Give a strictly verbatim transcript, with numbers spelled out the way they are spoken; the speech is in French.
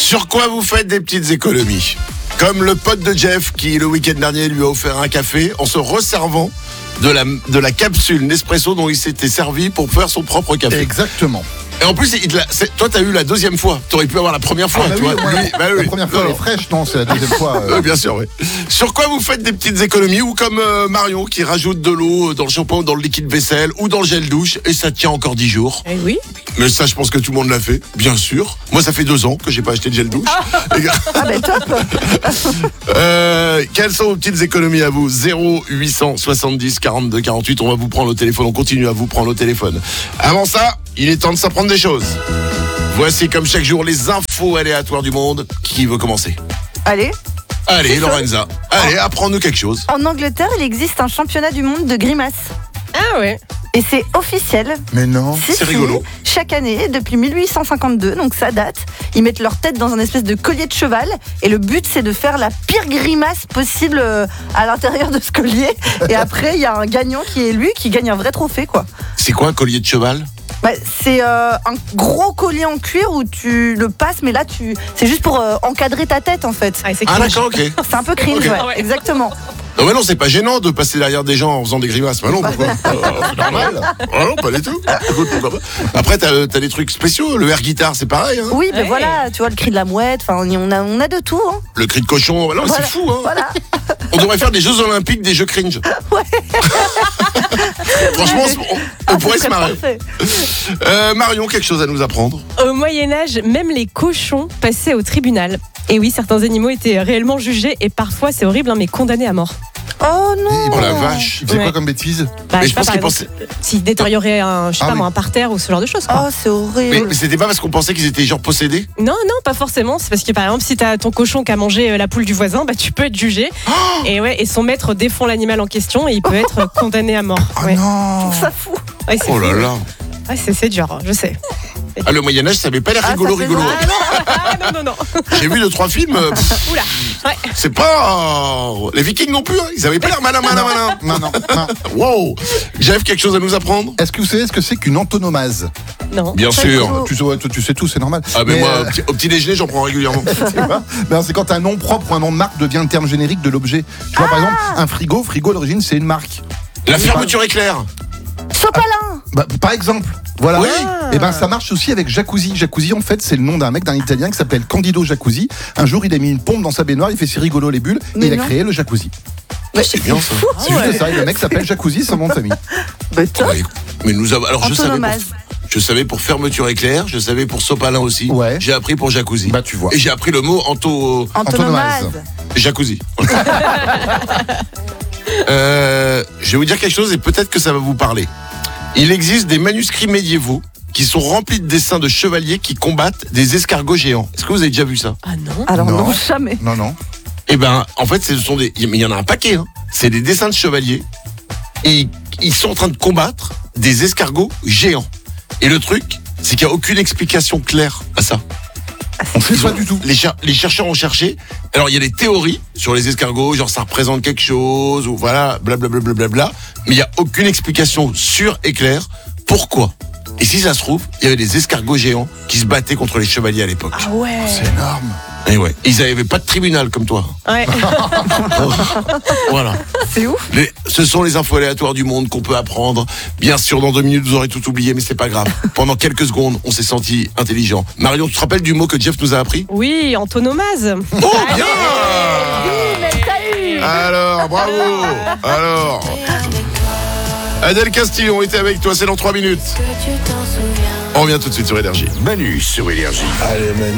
Sur quoi vous faites des petites économies ? Comme le pote de Jeff qui, le week-end dernier, lui a offert un café en se resservant de la, de la capsule Nespresso dont il s'était servi pour faire son propre café. Exactement. Et en plus, il te l'a- c'est- toi, t'as eu la deuxième fois. T'aurais pu avoir la première fois, Ah bah tu oui, vois. moi, Lui, bah la oui. première fois, Non, elle est non. fraîche, non, c'est la deuxième fois. euh. Oui, bien sûr, oui. Sur quoi vous faites des petites économies ou comme euh, Marion qui rajoute de l'eau dans le shampoing, dans le liquide vaisselle ou dans le gel douche et ça tient encore dix jours. Eh oui. Mais ça, je pense que tout le monde l'a fait, bien sûr. Moi, ça fait deux ans que j'ai pas acheté de gel douche. Et- Ah ben top. Euh, quelles sont vos petites économies à vous ? zéro huit cent soixante-dix quarante-deux quarante-huit. On va vous prendre au téléphone. On continue à vous prendre au téléphone. Avant ça, il est temps de s'apprendre des choses. Voici comme chaque jour les infos aléatoires du monde. Qui veut commencer ? Allez. Allez, C'est Lorenza. Allez, apprends-nous quelque chose. En Angleterre, il existe un championnat du monde de grimaces. Ah ouais. Et c'est officiel. Mais non. Si, C'est si. rigolo. Chaque année, depuis mille huit cent cinquante-deux, donc ça date, ils mettent leur tête dans un espèce de collier de cheval. Et le but, c'est de faire la pire grimace possible euh, à l'intérieur de ce collier. Et après, il y a un gagnant qui est lui, qui gagne un vrai trophée, quoi. C'est quoi un collier de cheval ? Bah, c'est euh, un gros collier en cuir où tu le passes, mais là, tu, c'est juste pour euh, encadrer ta tête, en fait. Ah, c'est Ah cringe. d'accord, ok. C'est un peu cringe, Ok. ouais, Ouais. exactement. Non mais non, c'est pas gênant de passer derrière des gens en faisant des grimaces. Bah non, pourquoi ? Euh, C'est normal. Ah non, pas du tout. Écoute, pourquoi pas. Après, t'as, t'as des trucs spéciaux. Le air guitar, c'est pareil. Hein. Oui, ben Ouais. voilà, tu vois, le cri de la mouette, enfin, on a, on a de tout, hein. Le cri de cochon. Bah non, mais Voilà. c'est fou. Hein. Voilà. On devrait faire des Jeux Olympiques, des jeux cringe. Franchement, on, on Ah, pourrait ce se serait marrer. parfait. Euh, Marion, quelque chose à nous apprendre ? Au Moyen-Âge, même les cochons passaient au tribunal. Et oui, certains animaux étaient réellement jugés et parfois, c'est horrible, hein, mais condamnés à mort. Oh non. Oh la vache. Il faisait Ouais. quoi comme bêtise? Bah, Mais je je sais pas, pense par qu'ils exemple, pensaient. s'ils détérioraient un, je sais Ah pas, oui. moi, un parterre ou ce genre de choses. Quoi. Oh, c'est Mais, horrible. mais c'était pas parce qu'on pensait qu'ils étaient genre possédés ? Non, non, pas forcément. C'est parce que par exemple, si t'as ton cochon qui a mangé euh, la poule du voisin, bah tu peux être jugé. et ouais, et son maître défend l'animal en question et il peut être condamné à mort. Oh Ouais. non. Ça fout. Ouais, c'est Oh là fou. là. Ouais, c'est, c'est dur, hein, je sais. Ah, le Moyen-Âge, ça avait pas l'air Ah, rigolo, ça fait rigolo. mal. Ah non, non, non. J'ai vu deux, trois films. euh, pff, Oula. Ouais. c'est pas. euh, Les Vikings non plus, hein. Ils avaient pas l'air malin, malin, malin. Non, non, non. Wow. Jeff, quelque chose à nous apprendre ? Est-ce que vous savez ce que c'est qu'une antonomase? Non. Bien Pas sûr. du tout. tu, sais, ouais, toi, tu sais tout, c'est normal. Ah, mais, moi, euh, au petit, au petit déjeuner, j'en prends régulièrement. tu vois, ben, c'est quand un nom propre ou un nom de marque devient le terme générique de l'objet. Tu vois, par exemple, un frigo, frigo à l'origine, c'est une marque. La fermeture éclair. Sopalin. Bah, par exemple, voilà. Oui. Et ben ça marche aussi avec jacuzzi. Jacuzzi, en fait, c'est le nom d'un mec, d'un Italien qui s'appelle Candido Jacuzzi. Un jour, il a mis une pompe dans sa baignoire, il fait c'est rigolo les bulles, Mais et il a non. créé le jacuzzi. Ouais, c'est bien ça. C'est juste ça. Et le mec s'appelle Jacuzzi, c'est son nom de famille. Bah, top. Ouais. Mais nous avons. Alors, je savais, pour, Antonomase. je savais pour fermeture éclair, je savais pour sopalin aussi. Ouais. J'ai appris pour jacuzzi. Bah, tu vois. Et j'ai appris le mot anto. Antonomase. Antonomase. Jacuzzi. euh, je vais vous dire quelque chose et peut-être que ça va vous parler. Il existe des manuscrits médiévaux qui sont remplis de dessins de chevaliers qui combattent des escargots géants. Est-ce que vous avez déjà vu ça ? Ah non. Alors Non. non, jamais. Non, non. Eh ben, en fait, ce sont des. Mais il y en a un paquet. Hein. C'est des dessins de chevaliers et ils sont en train de combattre des escargots géants. Et le truc, c'est qu'il n'y a aucune explication claire à ça. On sait Ils pas ont- du tout. Les, cher- les chercheurs ont cherché. Alors, il y a des théories sur les escargots, genre ça représente quelque chose, ou voilà, blablabla. Bla, bla, bla, bla. Mais il n'y a aucune explication sûre et claire. Pourquoi ? Et si ça se trouve, il y avait des escargots géants qui se battaient contre les chevaliers à l'époque. Ah ouais. C'est énorme. Et ouais. Ils n'avaient pas de tribunal comme toi. Ouais. Voilà. C'est ouf. Les- ce sont les infos aléatoires du monde qu'on peut apprendre. Bien sûr, dans deux minutes, vous aurez tout oublié, mais c'est pas grave. Pendant quelques secondes, on s'est senti intelligent. Marion, tu te rappelles du mot que Jeff nous a appris ? Oui, antonomase. Oh, bien ! Mais t'as eu. Alors, bravo. Alors, Adèle Castillo était avec toi, c'est dans trois minutes. On revient tout de suite sur Énergie. Manu sur Énergie. Allez, Manu.